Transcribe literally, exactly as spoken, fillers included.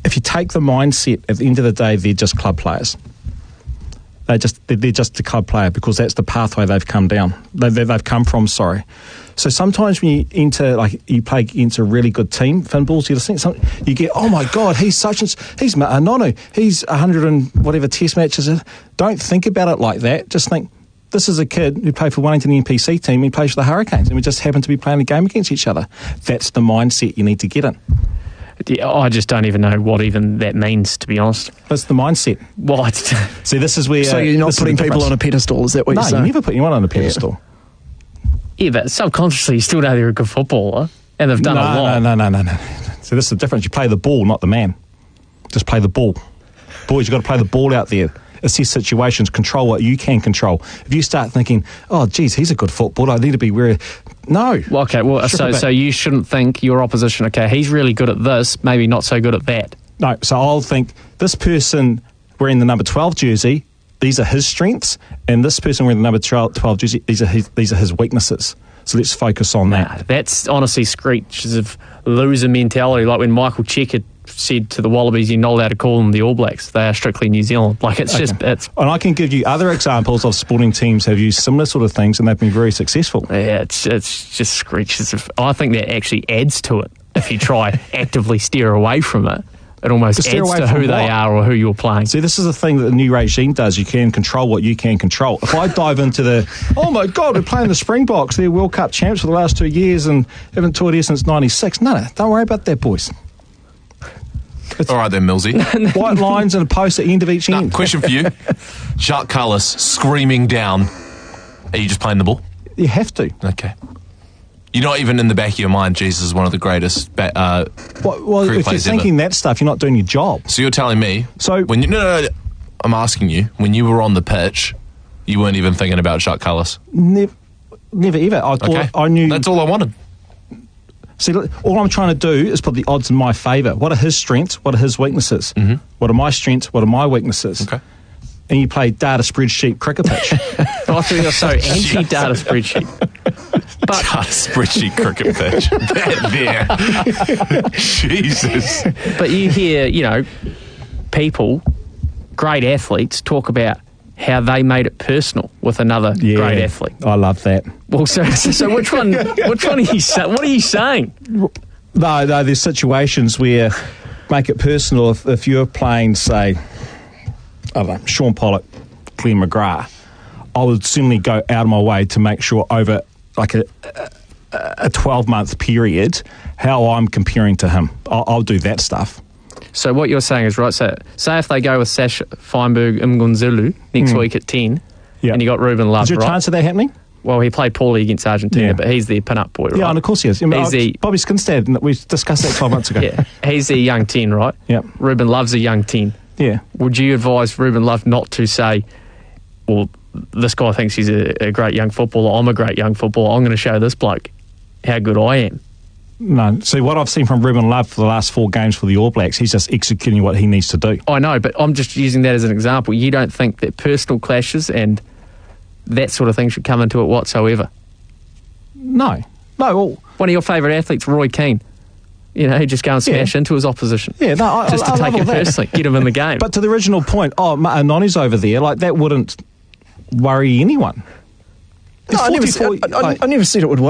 if you take the mindset, at the end of the day, they're just club players. They just they're just a club player because that's the pathway they've come down. They, they've come from. Sorry. So sometimes when you enter, like you play against a really good team, Finn Balls, you think something, you get, oh my God, he's such and he's Nonu, he's a hundred and whatever test matches. Don't think about it like that. Just think, this is a kid who played for Wellington N P C team. He plays for the Hurricanes, and we just happen to be playing a game against each other. That's the mindset you need to get in. Yeah, I just don't even know what even that means, to be honest. That's the mindset. What? See, this is where... So you're not putting people on a pedestal, is that what no, you're saying? No, you never put anyone on a pedestal. Yeah. yeah, but subconsciously you still know they're a good footballer, and they've done no, a lot. No, no, no, no, no. So this is the difference. You play the ball, not the man. Just play the ball. Boys, you've got to play the ball out there. Assess situations, control what you can control. If you start thinking, oh, geez, he's a good footballer, I need to be where... No. Well, okay, well, so so you shouldn't think your opposition, okay, he's really good at this, maybe not so good at that. No, so I'll think, this person wearing the number twelve jersey, these are his strengths, and this person wearing the number twelve jersey, these are his, these are his weaknesses. So let's focus on that. Nah, that's honestly screeches of loser mentality, like when Michael Cheika said to the Wallabies, you're not allowed to call them the All Blacks. They are strictly New Zealand. Like, it's okay. just... It's, and I can give you other examples of sporting teams have used similar sort of things and they've been very successful. Yeah, it's it's just screeches of... I think that actually adds to it if you try actively steer away from it. It almost adds to who they are or who you're playing. See, this is the thing that the new regime does. You can control what you can control. If I dive into the, oh my God, we're playing the Springboks, they're World Cup champs for the last two years and haven't toured here since ninety-six. No, no, don't worry about that, boys. It's all right then, Millsy. White lines and a post at the end of each no, end. Question for you. Jacques Kallis screaming down. Are you just playing the ball? You have to. Okay. You're not even in the back of your mind, Jesus is one of the greatest ba- uh, well, well if you're thinking ever. that stuff, you're not doing your job. So you're telling me, so when you, no, no, no, I'm asking you, when you were on the pitch, you weren't even thinking about Jacques Kallis? Never, never ever. I, okay. I knew. That's all I wanted. See, all I'm trying to do is put the odds in my favour. What are his strengths? What are his weaknesses? Mm-hmm. What are my strengths? What are my weaknesses? Okay. And you play data spreadsheet cricket pitch. I thought you were so anti-data spreadsheet. But data spreadsheet cricket pitch. That there. Jesus. But you hear, you know, people, great athletes, talk about how they made it personal with another yeah, great athlete. I love that. Well, so, so which one? Which one are you saying? What are you saying? No, no. There's situations where make it personal. If, if you're playing, say, I don't know, Sean Pollock, Glenn McGrath, I would certainly go out of my way to make sure over like a a twelve month period how I'm comparing to him. I'll, I'll do that stuff. So what you're saying is, right, so say if they go with Sash Feinberg Mgunzulu next mm. week at ten, yep. and you got Ruben Love, is there a right? chance of that happening? Well, he played poorly against Argentina, yeah. but he's the pin-up boy, right? Yeah, and of course he is. I mean, he's the, Bobby Skinstad, we discussed that twelve months ago. Yeah, he's a young ten, right? Yeah. Ruben Love's a young ten. Yeah. Would you advise Ruben Love not to say, well, this guy thinks he's a, a great young footballer, I'm a great young footballer, I'm going to show this bloke how good I am? No. See, what I've seen from Ruben Love for the last four games for the All Blacks, he's just executing what he needs to do. I know, but I'm just using that as an example. You don't think that personal clashes and that sort of thing should come into it whatsoever? No. No. Well, one of your favourite athletes, Roy Keane, you know, he'd just go and smash yeah. into his opposition. Yeah, no, I, just I, to I take it personally, get him in the game. But to the original point, oh, Noni's over there, like that wouldn't worry anyone. No, I never, said, I, I, I never said it would worry.